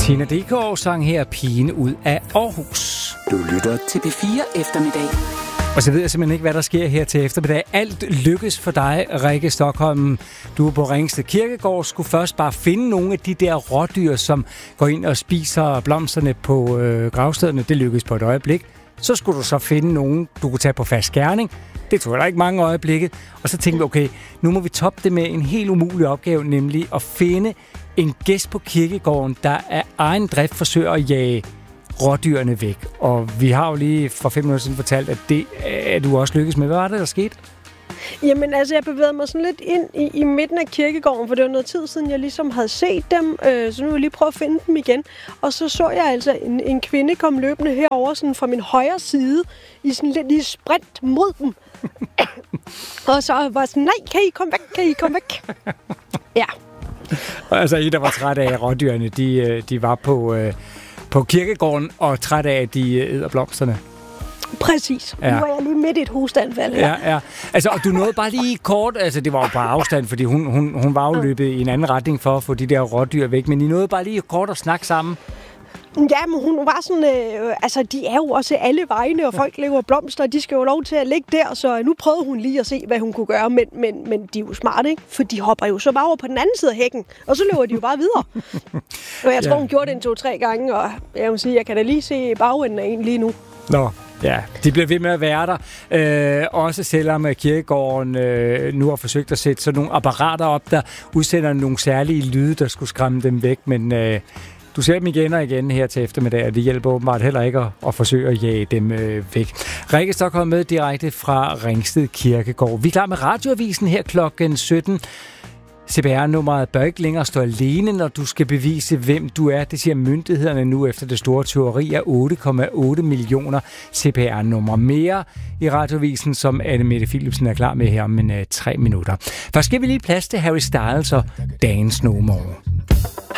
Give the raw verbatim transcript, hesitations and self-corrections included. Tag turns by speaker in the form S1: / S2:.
S1: Tina Dickow sang her Pigen ud af Aarhus.
S2: Du lytter til P fire Eftermiddag.
S1: Og så ved jeg simpelthen ikke, hvad der sker her til eftermiddag. Alt lykkes for dig, Rikke Stockholm. Du er på Ringsted Kirkegård. Skulle først bare finde nogle af de der rådyr, som går ind og spiser blomsterne på øh, gravstederne. Det lykkes på et øjeblik. Så skulle du så finde nogen, du kunne tage på fast gerning. Det tog der ikke mange øjeblikke. Og så tænkte vi, okay, nu må vi toppe det med en helt umulig opgave, nemlig at finde en gæst på kirkegården, der af egen drift forsøger at jage rådyrene væk. Og vi har jo lige for fem minutter siden fortalt, at det er du også lykkes med. Hvad var det, der skete?
S3: Jamen altså, jeg bevægede mig sådan lidt ind i, i midten af kirkegården, for det var noget tid siden, jeg ligesom havde set dem, øh, så nu vil jeg lige prøve at finde dem igen. Og så så jeg altså en, en kvinde komme løbende herover sådan fra min højre side, i sådan lidt i sprint mod dem. Og så var jeg sådan, nej, kan I komme væk, kan I komme væk? Ja.
S1: Og altså, I der var træt af rådyrene, de, de var på, øh, på kirkegården og træt af, at de æder blomsterne.
S3: Præcis. Ja. Nu var jeg lige midt i et hostanfald her.
S1: Ja, ja. Altså, og du nåede bare lige kort, altså det var jo på afstand, fordi hun, hun, hun var jo løbet i en anden retning for at få de der rådyr væk, men I nåede bare lige kort at snakke sammen.
S3: Ja, men hun var sådan, øh, altså de er jo også alle vegne, og folk lever blomster, og de skal jo lov til at ligge der, så nu prøvede hun lige at se, hvad hun kunne gøre, men, men, men de er jo smarte, ikke? For de hopper jo så bare over på den anden side af hækken, og så løber de jo bare videre. Og jeg tror, hun gjorde det en to-tre gange, og jeg må sige, jeg kan da lige se bagenden af en lige nu.
S1: Nå, ja, de bliver ved med at være der. Øh, også selvom kirkegården øh, nu har forsøgt at sætte sådan nogle apparater op, der udsender nogle særlige lyde, der skulle skræmme dem væk, men øh, du ser dem igen og igen her til eftermiddag, og det hjælper åbenbart heller ikke at, at forsøge at jage dem øh, væk. Rikke Stockholm med direkte fra Ringsted Kirkegård. Vi er klar med radioavisen her klokken sytten. C P R-nummeret bør ikke længere stå alene, når du skal bevise, hvem du er. Det siger myndighederne nu efter det store tyveri af otte komma otte millioner C P R-numre mere i radioavisen, som Anne Mette Philipsen er klar med her om en uh, tre minutter. Først skal vi lige plads til Harry Styles og Dance No More.